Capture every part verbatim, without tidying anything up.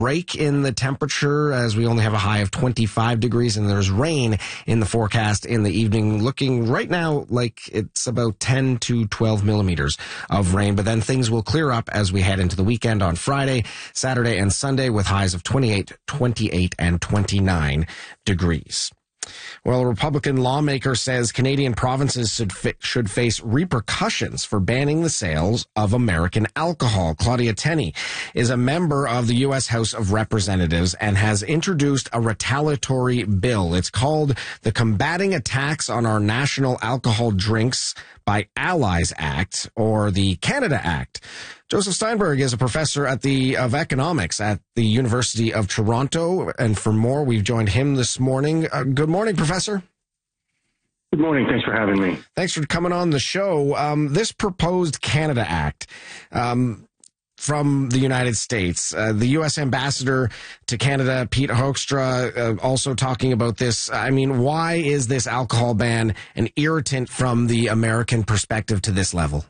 break in the temperature as we only have a high of twenty-five degrees, and there's rain in the forecast in the evening, looking right now like it's about ten to twelve millimeters of rain. But then things will clear up as we head into the weekend on Friday, Saturday, and Sunday with highs of twenty-eight, twenty-eight, and twenty-nine degrees. Well, a Republican lawmaker says Canadian provinces should, fi- should face repercussions for banning the sales of American alcohol. Claudia Tenney is a member of the U S House of Representatives and has introduced a retaliatory bill. It's called the Combating Attacks on Our National Alcohol Drinks by Allies Act, or the Canada Act. Joseph Steinberg is a professor at the of economics at the University of Toronto, and for more, we've joined him this morning. Uh, good morning, Professor. Good morning. Thanks for having me. Thanks for coming on the show. Um, this proposed Canada Act um, from the United States, uh, the U S ambassador to Canada, Pete Hoekstra, uh, also talking about this. I mean, why is this alcohol ban an irritant from the American perspective to this level?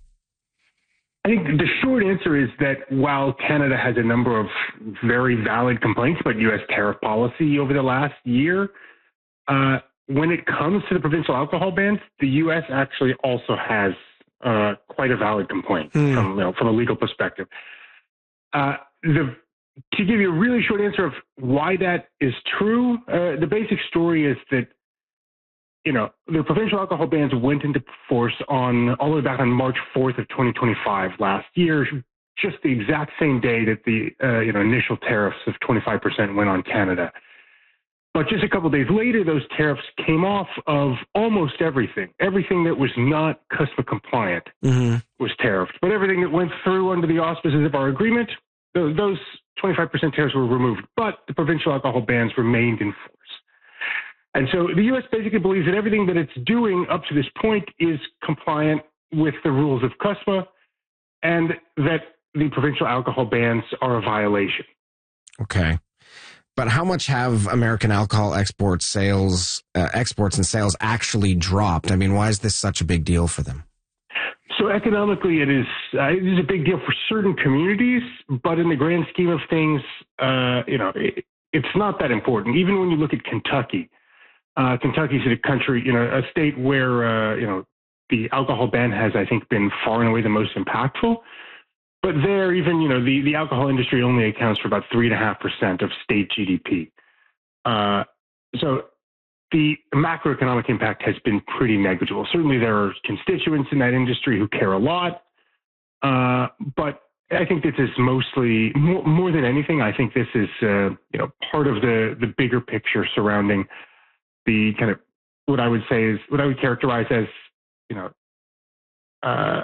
I think the short answer is that while Canada has a number of very valid complaints about U S tariff policy over the last year, uh, when it comes to the provincial alcohol bans, the U S actually also has uh, quite a valid complaint mm. from you know, from a legal perspective. Uh, the, to give you a really short answer of why that is true, uh, the basic story is that you know, the provincial alcohol bans went into force on all the way back on March fourth of twenty twenty-five last year, just the exact same day that the uh, you know initial tariffs of twenty-five percent went on Canada. But just a couple of days later, those tariffs came off of almost everything. Everything that was not CUSMA compliant mm-hmm. was tariffed. But everything that went through under the auspices of our agreement, those, those twenty-five percent tariffs were removed. But the provincial alcohol bans remained in force. And so the U S basically believes that everything that it's doing up to this point is compliant with the rules of CUSMA, and that the provincial alcohol bans are a violation. Okay. But how much have American alcohol export sales, uh, exports and sales actually dropped? I mean, why is this such a big deal for them? So economically, it is uh, it is a big deal for certain communities, but in the grand scheme of things, uh, you know, it, it's not that important. Even when you look at Kentucky, uh, Kentucky is a country, you know, a state where uh, you know the alcohol ban has, I think, been far and away the most impactful. But there, even, you know, the, the alcohol industry only accounts for about three and a half percent of state G D P. Uh, so the macroeconomic impact has been pretty negligible. Certainly there are constituents in that industry who care a lot. Uh, but I think this is mostly, more, more than anything, I think this is, uh, you know, part of the, the bigger picture surrounding the kind of, what I would say is, what I would characterize as, you know, uh,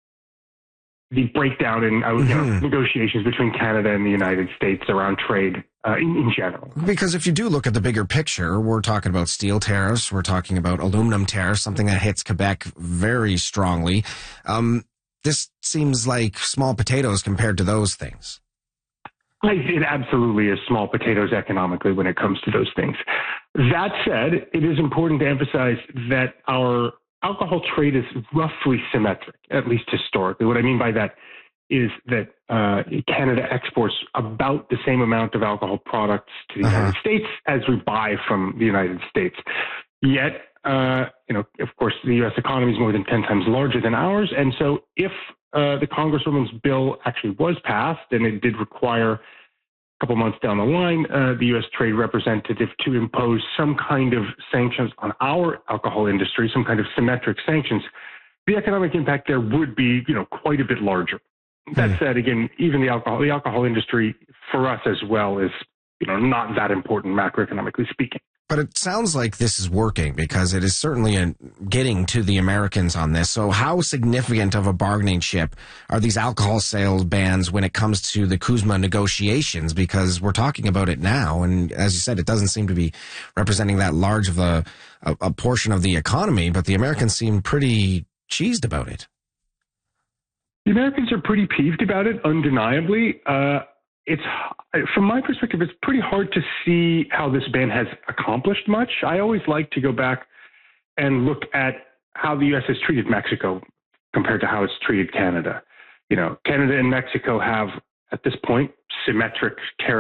the breakdown in uh, you know, mm-hmm. negotiations between Canada and the United States around trade uh, in, in general. Because if you do look at the bigger picture, we're talking about steel tariffs, we're talking about aluminum tariffs, something that hits Quebec very strongly. Um, this seems like small potatoes compared to those things. I, it absolutely is small potatoes economically when it comes to those things. That said, it is important to emphasize that our alcohol trade is roughly symmetric, at least historically. What I mean by that is that uh, Canada exports about the same amount of alcohol products to the uh-huh. United States as we buy from the United States. Yet, uh, you know, of course, the U S economy is more than ten times larger than ours. And so if uh, the Congresswoman's bill actually was passed, and it did require couple months down the line, uh, the U S Trade Representative to impose some kind of sanctions on our alcohol industry, some kind of symmetric sanctions, the economic impact there would be, you know, quite a bit larger. That said, again, even the alcohol, the alcohol industry for us as well is, you know, not that important macroeconomically speaking. But it sounds like this is working, because it is certainly a, getting to the Americans on this. So how significant of a bargaining chip are these alcohol sales bans when it comes to the CUSMA negotiations? Because we're talking about it now, and as you said, it doesn't seem to be representing that large of a, a, a portion of the economy, but the Americans seem pretty cheesed about it. The Americans are pretty peeved about it, undeniably. Uh, It's, from my perspective, it's pretty hard to see how this ban has accomplished much. I always like to go back and look at how the U S has treated Mexico compared to how it's treated Canada. You know, Canada and Mexico have at this point, symmetric tariff